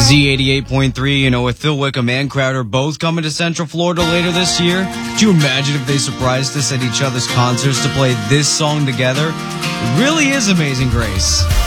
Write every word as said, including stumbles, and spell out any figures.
Z eighty-eight point three, you know, with Phil Wickham and Crowder both coming to Central Florida later this year. Could you imagine if they surprised us at each other's concerts to play this song together? It really is Amazing Grace.